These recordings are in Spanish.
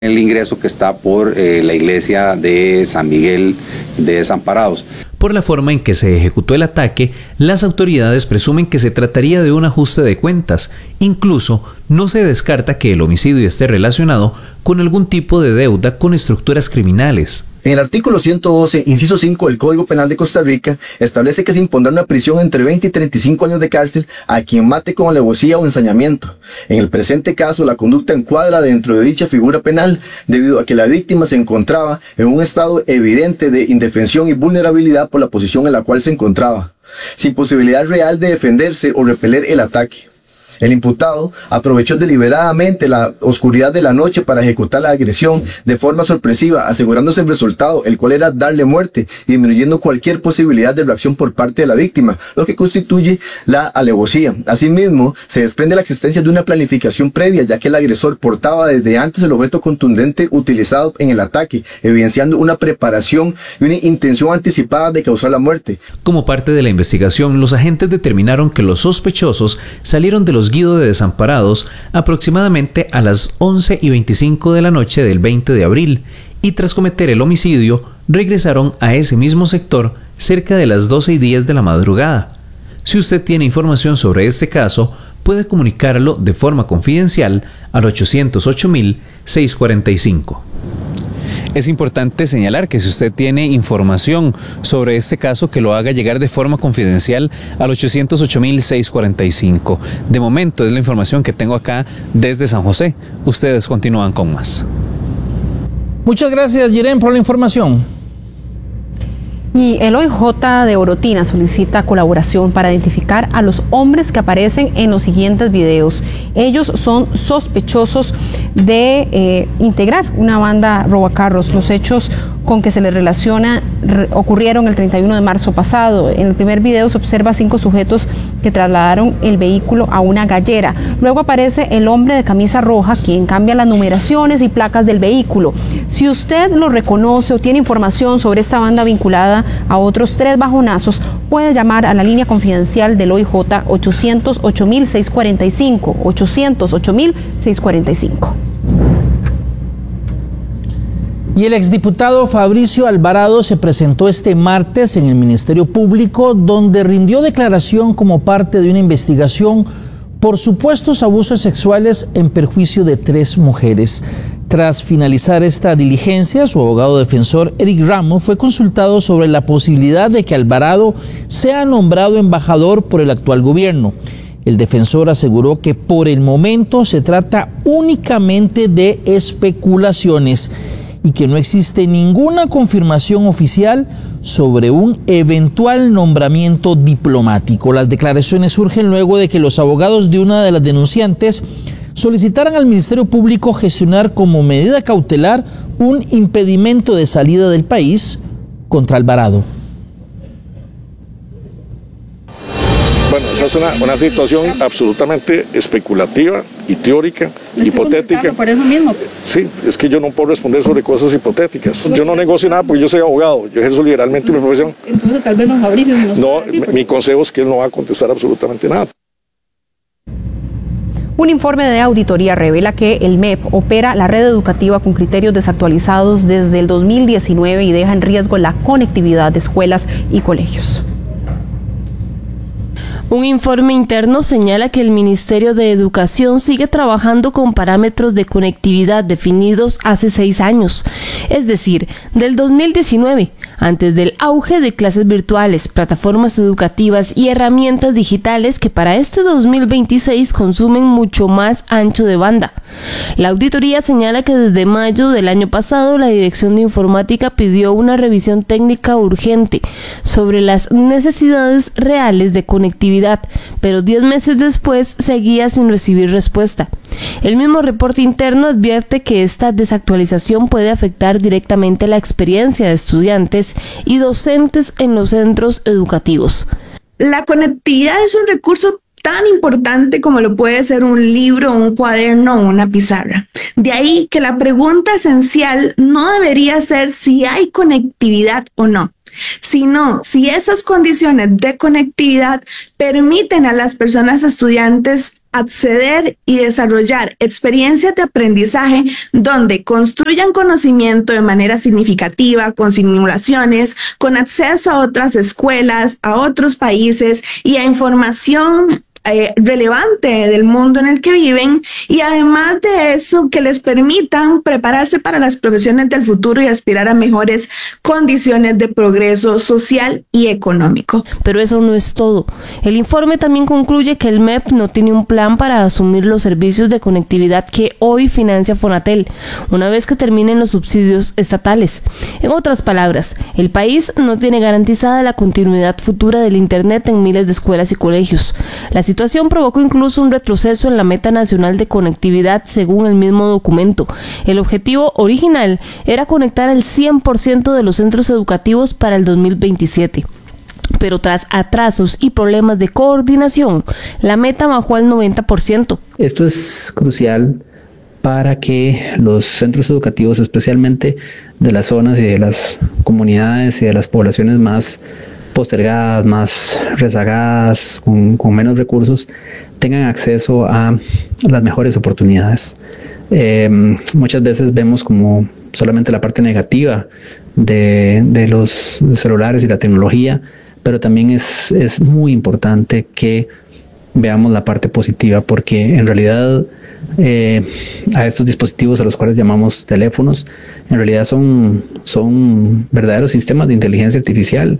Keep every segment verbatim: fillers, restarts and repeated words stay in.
El ingreso que está por eh, la iglesia de San Miguel de Desamparados. Por la forma en que se ejecutó el ataque, las autoridades presumen que se trataría de un ajuste de cuentas. Incluso, no se descarta que el homicidio esté relacionado con algún tipo de deuda con estructuras criminales. En el artículo ciento doce, inciso cinco del Código Penal de Costa Rica, establece que se impondrá una prisión entre veinte y treinta y cinco años de cárcel a quien mate con alevosía o ensañamiento. En el presente caso, la conducta encuadra dentro de dicha figura penal debido a que la víctima se encontraba en un estado evidente de indefensión y vulnerabilidad por la posición en la cual se encontraba, sin posibilidad real de defenderse o repeler el ataque. El imputado aprovechó deliberadamente la oscuridad de la noche para ejecutar la agresión de forma sorpresiva, asegurándose el resultado, el cual era darle muerte y disminuyendo cualquier posibilidad de reacción por parte de la víctima, lo que constituye la alevosía. Asimismo, se desprende la existencia de una planificación previa, ya que el agresor portaba desde antes el objeto contundente utilizado en el ataque, evidenciando una preparación y una intención anticipada de causar la muerte. Como parte de la investigación, los agentes determinaron que los sospechosos salieron de los Guido de Desamparados aproximadamente a las once y veinticinco de la noche del veinte de abril y tras cometer el homicidio regresaron a ese mismo sector cerca de las doce y diez de la madrugada. Si usted tiene información sobre este caso, puede comunicarlo de forma confidencial al ochocientos ocho mil seiscientos cuarenta y cinco. Es importante señalar que si usted tiene información sobre este caso, que lo haga llegar de forma confidencial al ochocientos ocho mil seiscientos cuarenta y cinco. De momento es la información que tengo acá desde San José. Ustedes continúan con más. Muchas gracias, Jiren, por la información. Y el O I J de Orotina solicita colaboración para identificar a los hombres que aparecen en los siguientes videos. Ellos son sospechosos de eh, integrar una banda robacarros. Los hechos con que se les relaciona re, ocurrieron el treinta y uno de marzo pasado. En el primer video se observa cinco sujetos que trasladaron el vehículo a una gallera. Luego aparece el hombre de camisa roja, quien cambia las numeraciones y placas del vehículo. Si usted lo reconoce o tiene información sobre esta banda vinculada a otros tres bajonazos, puede llamar a la línea confidencial del O I J ochocientos ocho mil seiscientos cuarenta y cinco, ochocientos ocho mil seiscientos cuarenta y cinco. Y el exdiputado Fabricio Alvarado se presentó este martes en el Ministerio Público, donde rindió declaración como parte de una investigación por supuestos abusos sexuales en perjuicio de tres mujeres. Tras finalizar esta diligencia, su abogado defensor, Eric Ramos, fue consultado sobre la posibilidad de que Alvarado sea nombrado embajador por el actual gobierno. El defensor aseguró que por el momento se trata únicamente de especulaciones y que no existe ninguna confirmación oficial sobre un eventual nombramiento diplomático. Las declaraciones surgen luego de que los abogados de una de las denunciantes solicitaran al Ministerio Público gestionar como medida cautelar un impedimento de salida del país contra Alvarado. Bueno, esa es una, una situación absolutamente especulativa y teórica, es hipotética. Por eso mismo. Sí, es que yo no puedo responder sobre cosas hipotéticas. Yo no negocio nada porque yo soy abogado, yo ejerzo liberalmente mi profesión. Entonces tal vez don Fabricio no. No, mi consejo es que él no va a contestar absolutamente nada. Un informe de auditoría revela que el M E P opera la red educativa con criterios desactualizados desde el dos mil diecinueve y deja en riesgo la conectividad de escuelas y colegios. Un informe interno señala que el Ministerio de Educación sigue trabajando con parámetros de conectividad definidos hace seis años, es decir, del dos mil diecinueve, antes del auge de clases virtuales, plataformas educativas y herramientas digitales que para este dos mil veintiséis consumen mucho más ancho de banda. La auditoría señala que desde mayo del año pasado la Dirección de Informática pidió una revisión técnica urgente sobre las necesidades reales de conectividad, pero diez meses después seguía sin recibir respuesta. El mismo reporte interno advierte que esta desactualización puede afectar directamente la experiencia de estudiantes y docentes en los centros educativos. La conectividad es un recurso tan importante como lo puede ser un libro, un cuaderno o una pizarra. De ahí que la pregunta esencial no debería ser si hay conectividad o no, sino si esas condiciones de conectividad permiten a las personas estudiantes acceder y desarrollar experiencias de aprendizaje donde construyan conocimiento de manera significativa, con simulaciones, con acceso a otras escuelas, a otros países y a información Eh, relevante del mundo en el que viven, y además de eso que les permitan prepararse para las profesiones del futuro y aspirar a mejores condiciones de progreso social y económico. Pero eso no es todo. El informe también concluye que el M E P no tiene un plan para asumir los servicios de conectividad que hoy financia Fonatel, una vez que terminen los subsidios estatales. En otras palabras, el país no tiene garantizada la continuidad futura del Internet en miles de escuelas y colegios. La La situación provocó incluso un retroceso en la meta nacional de conectividad según el mismo documento. El objetivo original era conectar el cien por ciento de los centros educativos para el dos mil veintisiete. Pero tras atrasos y problemas de coordinación, la meta bajó al noventa por ciento. Esto es crucial para que los centros educativos, especialmente de las zonas y de las comunidades y de las poblaciones más postergadas, más rezagadas, con, con menos recursos, tengan acceso a las mejores oportunidades. Eh, muchas veces vemos como solamente la parte negativa de, de los celulares y la tecnología, pero también es, es muy importante que veamos la parte positiva, porque en realidad eh, a estos dispositivos a los cuales llamamos teléfonos, en realidad son, son verdaderos sistemas de inteligencia artificial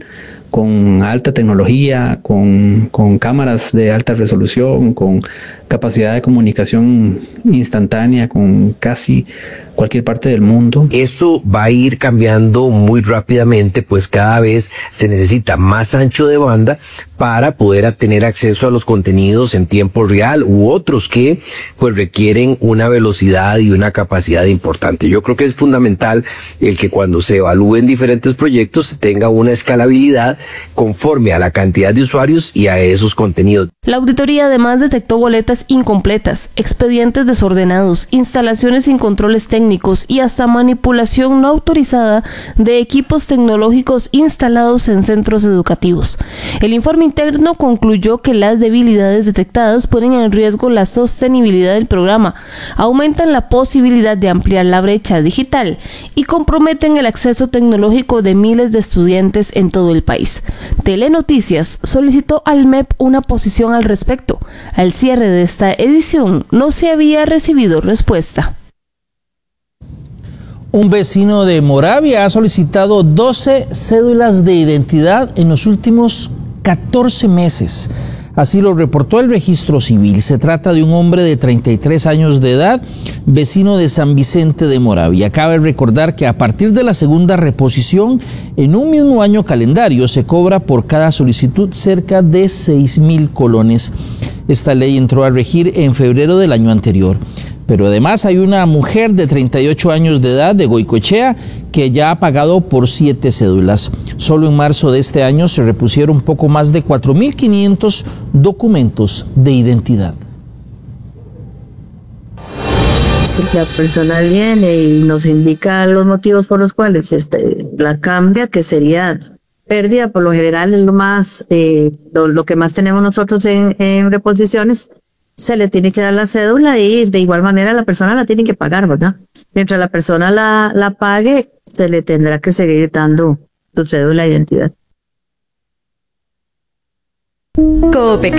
con alta tecnología, con, con cámaras de alta resolución, con capacidad de comunicación instantánea con casi cualquier parte del mundo. Esto va a ir cambiando muy rápidamente, pues cada vez se necesita más ancho de banda para poder tener acceso a los contenidos en tiempo real u otros que pues requieren una velocidad y una capacidad importante. Yo creo que es fundamental el que cuando se evalúen diferentes proyectos se tenga una escalabilidad conforme a la cantidad de usuarios y a esos contenidos. La auditoría además detectó boletas incompletas, expedientes desordenados, instalaciones sin controles técnicos y hasta manipulación no autorizada de equipos tecnológicos instalados en centros educativos. El informe interno concluyó que las debilidades detectadas ponen en riesgo la sostenibilidad del programa, aumentan la posibilidad de ampliar la brecha digital y comprometen el acceso tecnológico de miles de estudiantes en todo el país. Telenoticias solicitó al M E P una posición al respecto. Al cierre de esta edición no se había recibido respuesta. Un vecino de Moravia ha solicitado doce cédulas de identidad en los últimos catorce meses. Así lo reportó el registro civil. Se trata de un hombre de treinta y tres años de edad, vecino de San Vicente de Moravia. Cabe recordar que a partir de la segunda reposición, en un mismo año calendario, se cobra por cada solicitud cerca de seis mil colones. Esta ley entró a regir en febrero del año anterior. Pero además hay una mujer de treinta y ocho años de edad de Goicoechea que ya ha pagado por siete cédulas. Solo en marzo de este año se repusieron poco más de cuatro mil quinientos documentos de identidad. Si la persona viene y nos indica los motivos por los cuales este, la cambia, que sería pérdida, por lo general es lo más, eh, lo, lo que más tenemos nosotros en, en reposiciones, se le tiene que dar la cédula y de igual manera la persona la tiene que pagar, ¿verdad? Mientras la persona la, la pague, se le tendrá que seguir dando su cédula de identidad. Coopecar